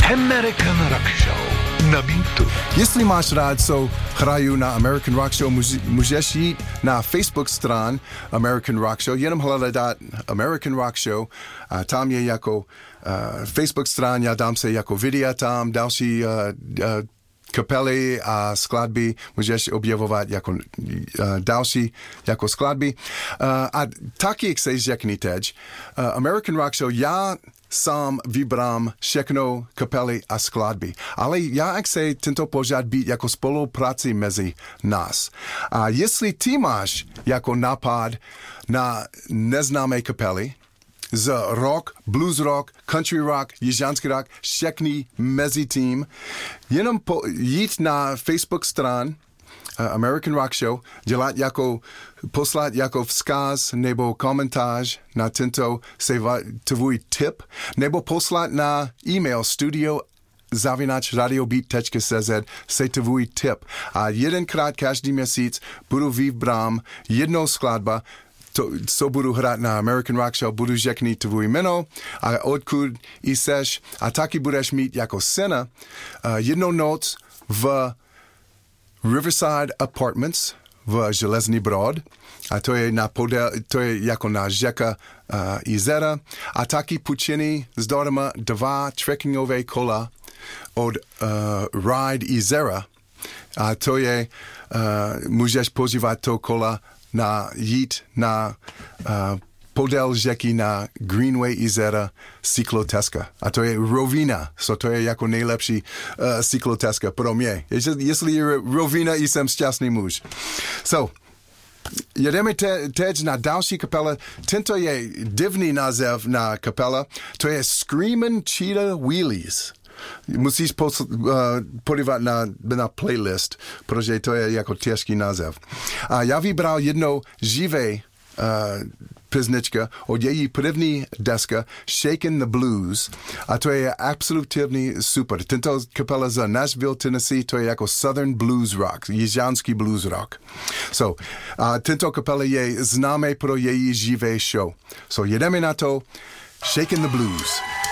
American Rock Show na Beatu. Jestli máš rád, co hraju na American Rock Show, můžeš jít na Facebook stran American Rock Show, jenom hledat American Rock Show a tam je jako Facebook stran, já dám se jako videa tam, další kapely a skladby můžeš objevovat jako další jako skladby. A taky, jak se řekni teď, American Rock Show, já sám vybrám všechno kapely a skladby. Ale já chci tento pořad být jako spolupráci mezi nás. A jestli ty máš jako nápad na neznámé kapely, z rock, blues rock, country rock, jižanský rock, všechny mezi tím, jenom jít na Facebook stran American Rock Show, dělat jako, poslat jako vzkaz nebo komentář na tento tvůj tip, nebo poslat na e-mail studio@radiobeat.cz se tvůj tip. A jedenkrát každý měsíc budu vybrám jednou skladba, co budu hrát na American Rock Show, budu řeknit tvůj jméno a odkud jseš a taky budeš mít jako syna jednou noc v Riverside Apartments v Železný Brod a to je to je jako na řeka Izera a taky půjčení zdarma 2 trekkingové kola od Ride Izera a to je můžeš používat to kola jít na podél řeky na Greenway Izera cyklotezka. A to je rovina. To je jako nejlepší cyklotezka pro mě. Jestli je rovina, jsem šťastný muž. Jedeme teď na další kapela. Tento je divný název na kapela. To je Screamin' Cheetah Wheelies. Musíš podívat na playlist, protože to je jako těžký název. A já vybral jednou živé písnička od její první deska Shakin' the Blues a to je absolutně super. Tento kapela z Nashville, Tennessee, to je jako Southern Blues Rock, jižanský blues rock. Tento kapela je známé pro její živé show. Jedeme na to Shakin' the Blues.